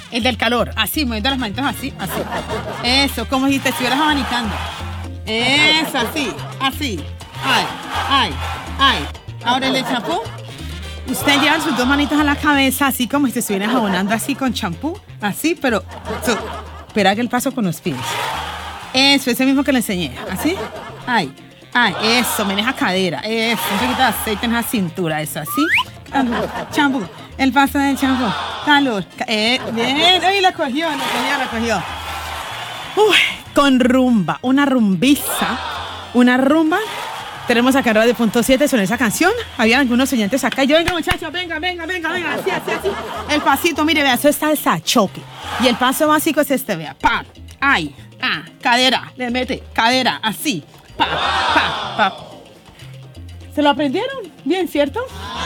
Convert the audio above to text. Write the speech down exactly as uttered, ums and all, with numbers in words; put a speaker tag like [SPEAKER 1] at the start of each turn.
[SPEAKER 1] El del calor. Así, moviendo las manitos así, así. Eso, como si te estuvieras abanicando. Eso, así, así. Ay, ay, ay. Ahora el champú. Usted lleva sus dos manitos a la cabeza, así como si te estuvieras jabonando así con champú. Así, pero... So, espera que el paso con los pies. Eso, ese mismo que le enseñé. Así. Ay, ay, eso, maneja cadera. Eso, un poquito de aceite en la cintura. Eso, así. Champú. El paso del champú. Calor. Eh, bien. Ay, la cogió, la cogió, la cogió. Uy, con rumba. Una rumbiza. Una rumba. Tenemos acá en Radio Punto siete sobre esa canción. Había algunos oyentes acá. Y yo, venga, muchachos, venga, venga, venga, venga. Así, así, así. El pasito, mire, vea, eso está esa choque. Y el paso básico es este, vea. Pa, ay, ah, cadera. Le mete, cadera, así. Pa, pa, pa. ¿Se lo aprendieron? Bien, ¿cierto?